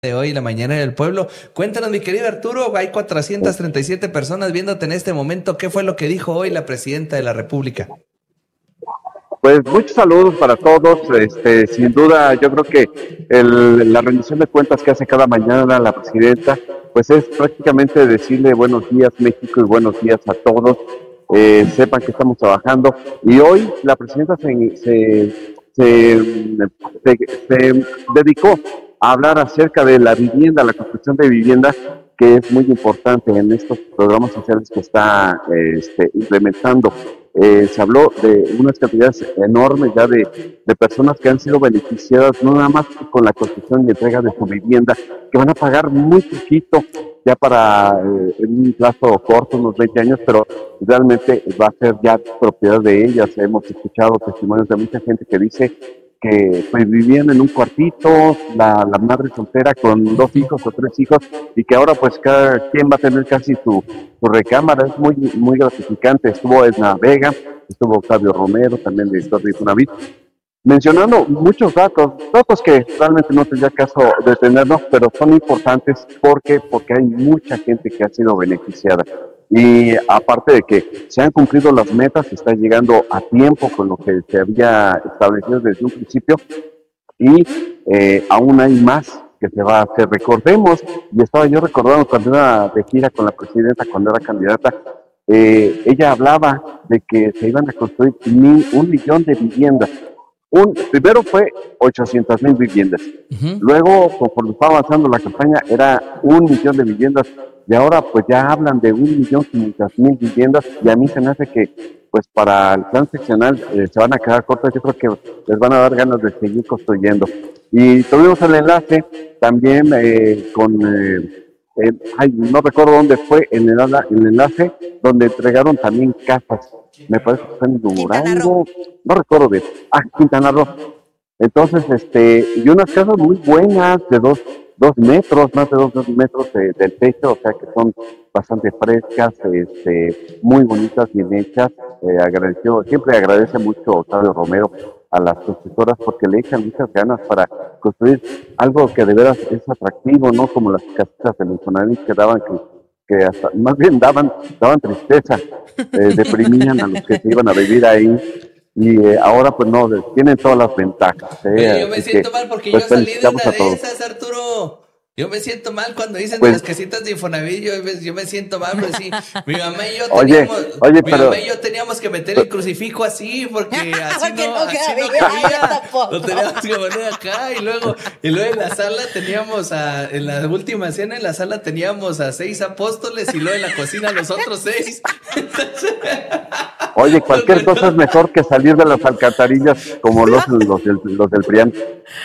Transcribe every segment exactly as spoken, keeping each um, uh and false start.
De hoy, la mañana del pueblo. Cuéntanos, mi querido Arturo, hay cuatrocientas treinta y siete personas viéndote en este momento. ¿Qué fue lo que dijo hoy la presidenta de la República? Pues muchos saludos para todos. Este, sin duda, yo creo que el, la rendición de cuentas que hace cada mañana la presidenta, pues es prácticamente decirle buenos días México y buenos días a todos. Eh, sepan que estamos trabajando. Y hoy la presidenta se, se, se, se, se dedicó a hablar acerca de la vivienda, la construcción de vivienda, que es muy importante en estos programas sociales que está este, implementando. Eh, se habló de unas cantidades enormes ya de, de personas que han sido beneficiadas, no nada más con la construcción y entrega de su vivienda, que van a pagar muy poquito ya para eh, en un plazo corto, unos veinte años, pero realmente va a ser ya propiedad de ellas. Hemos escuchado testimonios de mucha gente que dice que pues vivían en un cuartito, la, la madre soltera con dos hijos o tres hijos, y que ahora pues cada quien va a tener casi su, su recámara. Es muy muy gratificante. Estuvo Edna Vega, estuvo Octavio Romero, también de Historia de Infonavit, mencionando muchos datos, datos que realmente no tendría caso detenernos, pero son importantes porque, porque hay mucha gente que ha sido beneficiada. Y aparte de que se han cumplido las metas, se está llegando a tiempo con lo que se había establecido desde un principio, y eh, aún hay más que se va a hacer. Recordemos, y estaba yo recordando cuando era de gira con la presidenta, cuando era candidata, eh, ella hablaba de que se iban a construir mil, un millón de viviendas. Un, primero fue ochocientas mil viviendas, uh-huh. Luego, conforme estaba avanzando la campaña, era un millón de viviendas, y ahora pues ya hablan de un millón quinientas mil viviendas, y a mí se me hace que pues para el plan seccional eh, se van a quedar cortos. Yo creo que les van a dar ganas de seguir construyendo. Y tuvimos el enlace también eh, con, eh, eh, ay, no recuerdo dónde fue en el, en el enlace, donde entregaron también casas. Me parece que fue en Durango, no recuerdo bien. Ah, Quintana Roo. Entonces, este, y unas casas muy buenas, de dos, dos metros, más de dos, dos metros de, del techo, o sea que son bastante frescas, este, muy bonitas, bien hechas. Eh, agradeció, siempre agradece mucho Octavio Romero a las constructoras porque le echan muchas ganas para construir algo que de veras es atractivo, no como las casitas de Infonavit que daban que que hasta, más bien daban, daban tristeza, eh, deprimían a los que se iban a vivir ahí, y eh, ahora pues no, tienen todas las ventajas. Eh, Oye, yo me siento que, mal porque pues, yo salí de una de esas, Arturo. Yo me siento mal cuando dicen pues, de las casitas de Infonavit, yo, yo me siento mal, pues sí, mi mamá y yo teníamos, oye, oye, mi pero, mamá y yo teníamos que meter el crucifijo así, porque así no, no, así no cabía, lo teníamos que poner acá, y luego, y luego en la sala teníamos, a, en la última cena en la sala teníamos a seis apóstoles, y luego en la cocina los otros seis. Entonces, oye, cualquier cosa es mejor que salir de las alcantarillas como los, los, del, los del P R I A N.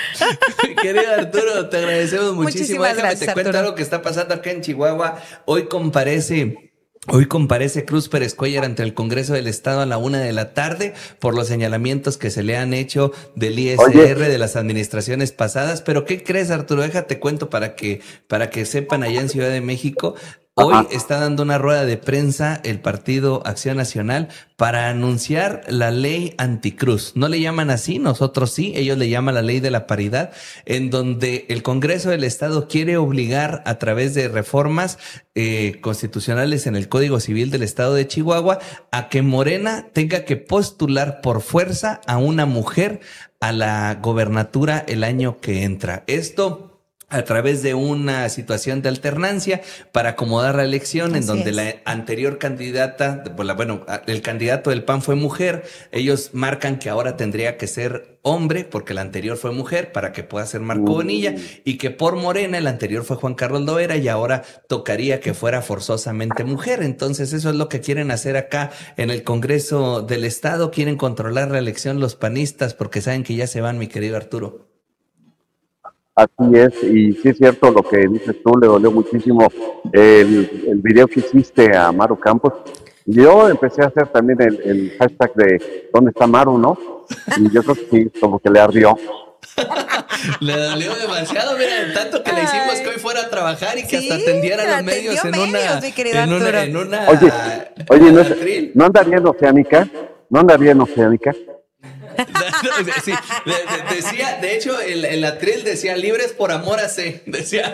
Querido Arturo, te agradecemos muchísimo. Déjame gracias, te cuento Arturo. Algo que está pasando acá en Chihuahua. Hoy comparece... Hoy comparece Cruz Pérez Cuéllar ante el Congreso del Estado a la una de la tarde por los señalamientos que se le han hecho del I S R, Oye. de las administraciones pasadas. Pero ¿qué crees, Arturo? Déjate cuento para que, para que sepan allá en Ciudad de México. Hoy Ajá. está dando una rueda de prensa el Partido Acción Nacional para anunciar la ley anticruz. No le llaman así, nosotros sí, ellos le llaman la ley de la paridad, en donde el Congreso del Estado quiere obligar a través de reformas eh, constitucionales en el Código Civil del Estado de Chihuahua a que Morena tenga que postular por fuerza a una mujer a la gobernatura el año que entra. Esto a través de una situación de alternancia para acomodar la elección. Así en donde es. La anterior candidata, bueno, el candidato del P A N fue mujer, ellos marcan que ahora tendría que ser hombre porque la anterior fue mujer para que pueda ser Marco uh. Bonilla, y que por Morena el anterior fue Juan Carlos Loera y ahora tocaría que fuera forzosamente mujer. Entonces eso es lo que quieren hacer acá en el Congreso del Estado, quieren controlar la elección los panistas porque saben que ya se van, mi querido Arturo. Así es, y sí es cierto lo que dices tú, le dolió muchísimo el, el video que hiciste a Maru Campos. Yo empecé a hacer también el, el hashtag de ¿dónde está Maru?, ¿no? Y yo creo que sí, como que le ardió. Le dolió demasiado, mira, tanto que le hicimos que hoy fuera a trabajar y que sí, hasta atendiera a los medios en una, en una, en una... Oye, oye, ¿no, es, ¿no andaría en Oceánica? ¿No andaría en Oceánica? sí, de, de, decía, de hecho, el, el atril decía libres por amor a C, decía.